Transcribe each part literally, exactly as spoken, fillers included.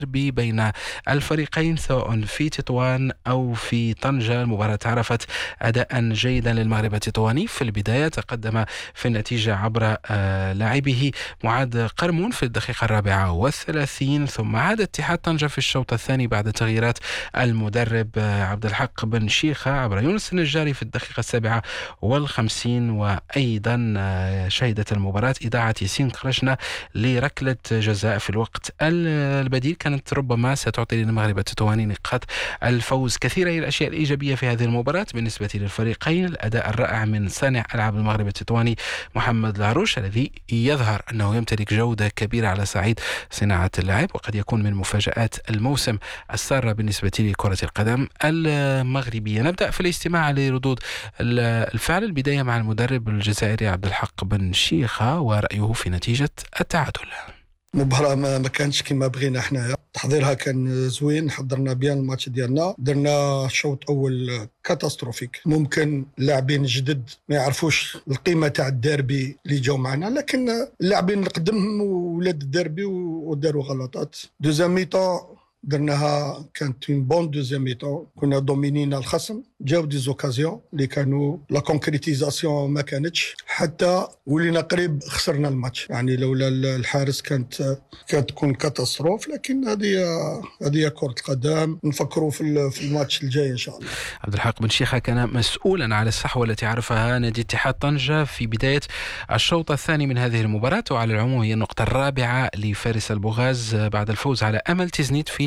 الديربي بين الفريقين سواء في تطوان أو في طنجة. المباراة عرفت أداء جيدا للمغرب التطواني. في البداية تقدم في النتيجة عبر آه لاعبه معاذ قرمون في الدقيقة الرابعة والثلاثين، ثم عاد اتحاد طنجة في الشوط الثاني بعد تغييرات المدرب آه عبد الحق بن شيخة عبر يونس النجاري في الدقيقة السابعة والخمسين. وأيضا آه شهدت المباراة إذاعة ياسين كرشنا لركلة جزاء في الوقت البديل كانت ربما ستعطي للمغرب التطواني نقاط الفوز. كثيرة هي الأشياء الإيجابية في هذه المباراة بالنسبة للفريقين. الأداء الرائع من صانع ألعاب المغرب التطواني محمد العروش الذي يظهر أنه يمتلك جودة كبيرة على صعيد صناعة اللعب، وقد يكون من مفاجآت الموسم السارة بالنسبة لكرة القدم المغربية. نبدأ في الاستماع لردود الفعل، البداية مع المدرب الجزائري عبد الحق بن شيخة ورأيه في نتيجة التعادل. مباراة ما, ما كانتش كما بغينا حنايا، تحضيرها كان زوين، حضرنا بيان الماتش ديالنا، درنا شوط اول كاتاستروفيك. ممكن اللاعبين الجدد ما يعرفوش القيمه تاع الديربي اللي جاو معنا، لكن اللاعبين القدم ولاد الديربي وداروا غلطات. دوزيام ميطون درناها كانت اون بون دوزيام ميطون، كنا دومينينا الخصم، جاو دي زوكازيون اللي كانوا لا كونكريتيزاسيون ما كانتش، حتى ولينا قريب خسرنا الماتش. يعني لولا الحارس كانت كانت تكون كاتاستروف، لكن هذه هذه كرة القدم، نفكروا في في الماتش الجاي ان شاء الله. عبد الحق بن شيخة كان مسؤولا على الصحوة التي عرفها نادي اتحاد طنجة في بداية الشوط الثاني من هذه المباراة، وعلى العموم هي النقطة الرابعة لفارس البوغاز بعد الفوز على أمل تيزنيت في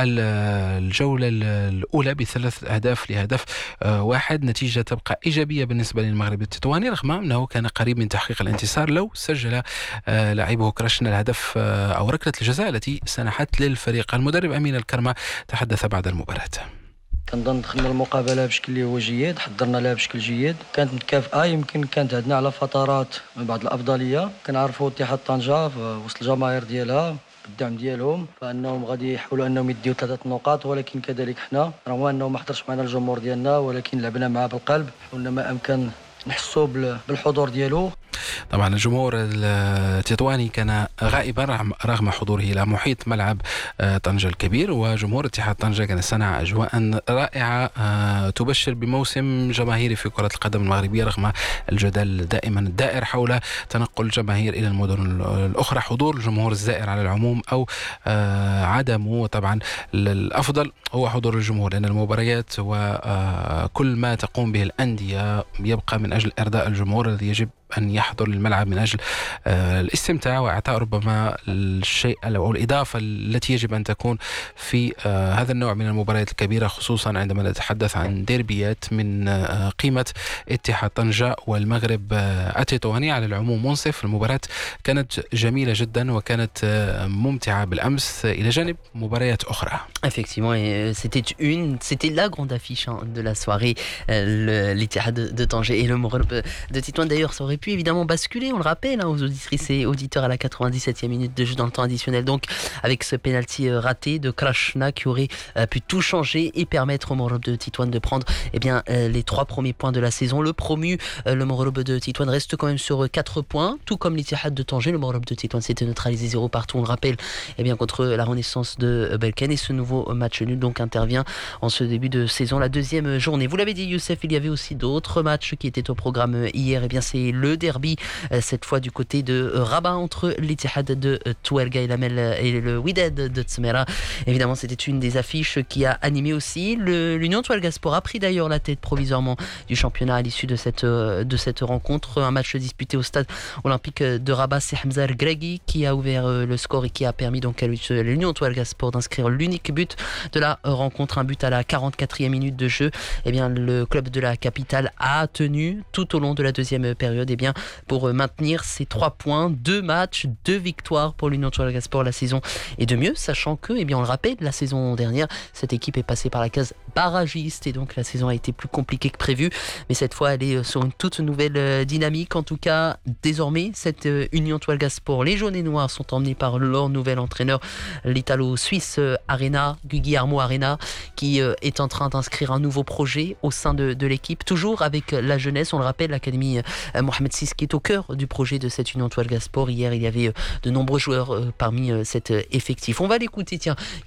الجولة الأولى بثلاث أهداف لهدف واحد. نتيجة تبقى إيجابية بالنسبة للمغرب التطواني رغم أنه كان قريب من تحقيق الانتصار لو سجل لاعبه كرشنا الهدف أو ركلة الجزاء التي سنحت للفريق. المدرب أمين الكرمة تحدث بعد المباراة. كنظن دخلنا المقابله بشكل اللي هو جيد، حضرنا لها بشكل جيد، كانت متكافئه، يمكن كانت عندنا على فترات من بعض الافضليه. كنعرفوا اتحاد طنجه في وسط الجماهير ديالها بالدعم ديالهم فانهم غادي يحاولوا انهم يديو ثلاثه نقاط، ولكن كذلك حنا رغم انه ما حضرش معنا الجمهور ديالنا ولكن لعبنا معاه بالقلب، حاولنا ما امكن نحسوا بالحضور ديالو. طبعا الجمهور التطواني كان غائبا رغم حضوره إلى محيط ملعب طنجة الكبير، وجمهور اتحاد طنجة كان صنع أجواء رائعة تبشر بموسم جماهيري في كرة القدم المغربية رغم الجدل دائما الدائر حول تنقل الجماهير إلى المدن الأخرى. حضور الجمهور الزائر على العموم أو عدمه، طبعا الأفضل هو حضور الجمهور، لأن المباريات وكل ما تقوم به الأندية يبقى من أجل إرضاء الجمهور الذي يجب أن يحضر الملعب من أجل الاستمتاع وإعطاء ربما الشيء أو الإضافة التي يجب أن تكون في هذا النوع من المباريات الكبيرة، خصوصا عندما نتحدث عن ديربيات من قيمة اتحاد طنجة والمغرب التطواني. على العموم منصف، المباراة كانت جميلة جدا وكانت ممتعة بالأمس إلى جانب مباريات أخرى. Effectivement, et c'était une, c'était la grande affiche hein, de la soirée, euh, l'Ittihad de, de Tanger et le Maghreb de Tétouan. D'ailleurs, ça aurait pu évidemment basculer, on le rappelle, hein, aux auditrices et auditeurs à la quatre-vingt-dix-septième minute de jeu dans le temps additionnel. Donc, avec ce penalty euh, raté de Krashna qui aurait euh, pu tout changer et permettre au Maghreb de Tétouan de prendre eh bien, euh, les trois premiers points de la saison. Le promu, euh, le Maghreb de Tétouan, reste quand même sur quatre points, tout comme l'Ittihad de Tanger. Le Maghreb de Tétouan s'était neutralisé zéro partout, on le rappelle, eh bien, contre la Renaissance de Belken. Et ce nouveau match nul donc intervient en ce début de saison, la deuxième journée. Vous l'avez dit Youssef, il y avait aussi d'autres matchs qui étaient au programme hier. Eh bien c'est le derby, cette fois du côté de Rabat entre l'Ittihad de Touareg et, et le Wydad de Tsmera. Évidemment c'était une des affiches qui a animé aussi. Le, l'Union Touareg-Sport a pris d'ailleurs la tête provisoirement du championnat à l'issue de cette, de cette rencontre. Un match disputé au stade olympique de Rabat, c'est Hamza El-Greghi qui a ouvert le score et qui a permis donc à l'Union Touareg-Sport d'inscrire l'unique but de la rencontre, un but à la quarante-quatrième minute de jeu. Eh bien, le club de la capitale a tenu tout au long de la deuxième période eh bien, pour maintenir ses trois points, deux matchs, deux victoires pour l'Union Touareg-Sport la saison et de mieux, sachant que, eh bien, on le rappelle, la saison dernière, cette équipe est passée par la case barragiste et donc la saison a été plus compliquée que prévu. Mais cette fois, elle est sur une toute nouvelle dynamique. En tout cas, désormais, cette Union Toualgasport, les jaunes et noirs sont emmenés par leur nouvel entraîneur, l'Italo-Suisse Arena, Guillermo Arena, qui est en train d'inscrire un nouveau projet au sein de, de l'équipe, toujours avec la jeunesse. On le rappelle, l'académie Mohamed six qui est au cœur du projet de cette Union Toualgasport. Hier, il y avait de nombreux joueurs parmi cet effectif. On va l'écouter, tiens.